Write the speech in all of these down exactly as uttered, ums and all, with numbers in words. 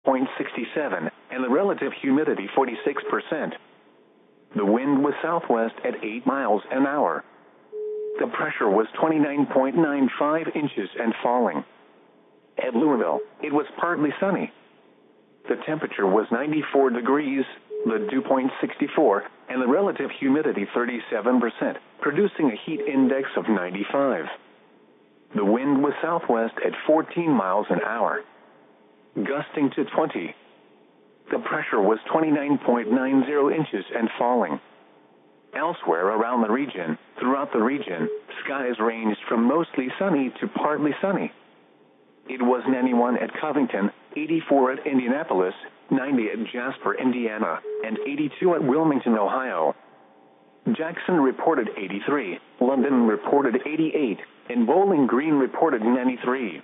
point six seven, and the relative humidity forty-six percent. The wind was southwest at eight miles an hour. The pressure was twenty-nine point nine five inches and falling. At Louisville, it was partly sunny. The temperature was ninety-four degrees, the dew point sixty-four, and the relative humidity thirty-seven percent, producing a heat index of ninety-five. The wind was southwest at fourteen miles an hour, gusting to twenty. The pressure was twenty-nine point nine zero inches and falling. Elsewhere around the region, throughout the region, skies ranged from mostly sunny to partly sunny. It was ninety-one at Covington, eighty-four at Indianapolis, ninety at Jasper, Indiana, and eighty-two at Wilmington, Ohio. Jackson reported eighty-three, London reported eighty-eight, and Bowling Green reported ninety-three.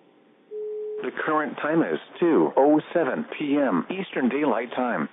The current time is two oh seven p m Eastern Daylight Time.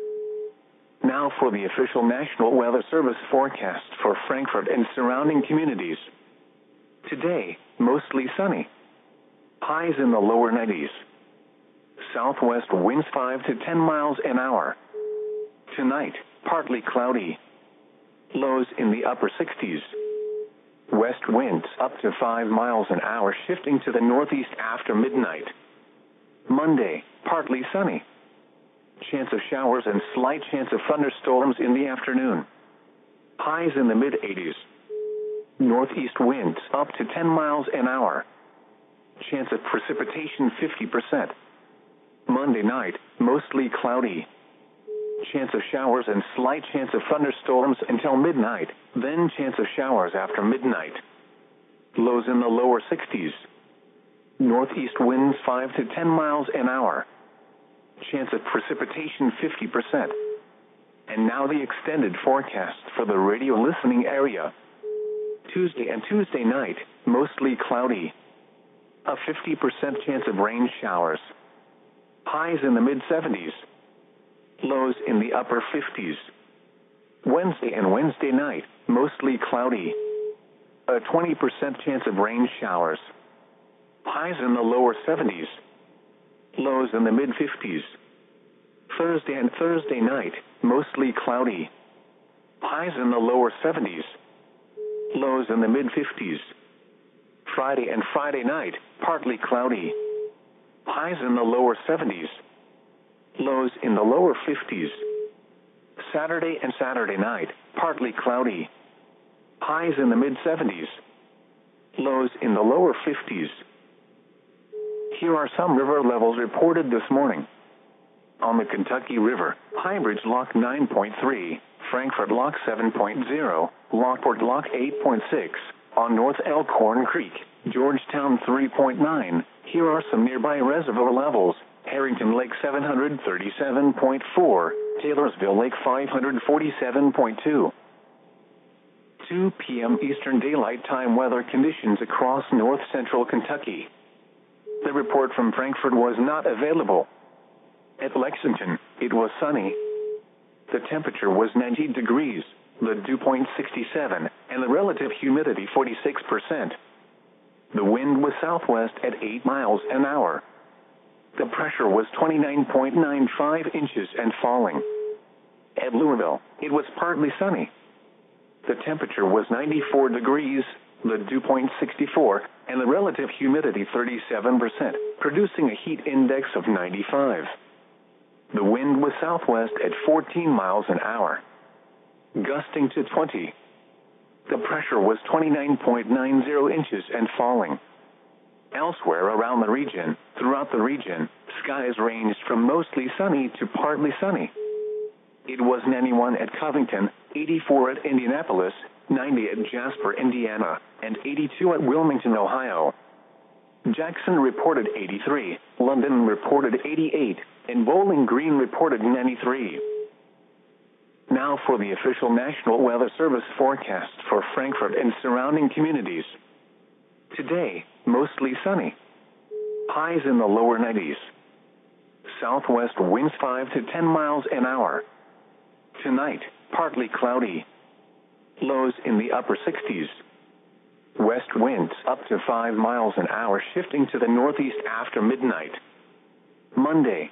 Now for the official National Weather Service forecast for Frankfort and surrounding communities. Today, mostly sunny. Highs in the lower nineties. Southwest winds five to ten miles an hour. Tonight, partly cloudy. Lows in the upper sixties. West winds up to five miles an hour, shifting to the northeast after midnight. Monday, partly sunny. Chance of showers and slight chance of thunderstorms in the afternoon. Highs in the mid-eighties. Northeast winds up to ten miles an hour. Chance of precipitation fifty percent. Monday night, mostly cloudy. Chance of showers and slight chance of thunderstorms until midnight, then chance of showers after midnight. Lows in the lower sixties. Northeast winds five to ten miles an hour. Chance of precipitation fifty percent. And now the extended forecast for the radio listening area. Tuesday and Tuesday night, mostly cloudy. A fifty percent chance of rain showers. Highs in the mid-seventies. Lows in the upper fifties. Wednesday and Wednesday night, mostly cloudy. A twenty percent chance of rain showers. Highs in the lower seventies. Lows in the mid-fifties. Thursday and Thursday night, mostly cloudy. Highs in the lower seventies. Lows in the mid-fifties. Friday and Friday night, partly cloudy. Highs in the lower seventies. Lows in the lower fifties. Saturday and Saturday night, partly cloudy. Highs in the mid-seventies. Lows in the lower fifties. Here are some river levels reported this morning. On the Kentucky River, High Bridge Lock nine point three, Frankfort Lock seven point zero, Lockport Lock eight point six. On North Elkhorn Creek, Georgetown three point nine. Here are some nearby reservoir levels. Harrington Lake seven hundred thirty-seven point four, Taylorsville Lake five hundred forty-seven point two. two p m Eastern Daylight Time weather conditions across north central Kentucky. The report from Frankfort was not available. At Lexington, it was sunny. The temperature was ninety degrees, the dew point sixty-seven, and the relative humidity forty-six percent. The wind was southwest at eight miles an hour. The pressure was twenty-nine point nine five inches and falling. At Louisville, it was partly sunny. The temperature was ninety-four degrees, the dew point sixty-four, and the relative humidity thirty-seven percent, producing a heat index of ninety-five. The wind was southwest at fourteen miles an hour, gusting to twenty. The pressure was twenty-nine point nine zero inches and falling. Elsewhere around the region, throughout the region, skies ranged from mostly sunny to partly sunny. It was ninety-one at Covington, eighty-four at Indianapolis, ninety at Jasper, Indiana, and eighty-two at Wilmington, Ohio. Jackson reported eighty-three, London reported eighty-eight, and Bowling Green reported ninety-three. Now for the official National Weather Service forecast for Frankfort and surrounding communities. Today, mostly sunny. Highs in the lower nineties. Southwest winds five to ten miles an hour. Tonight, partly cloudy. Lows in the upper sixties. West winds up to five miles an hour, shifting to the northeast after midnight. Monday,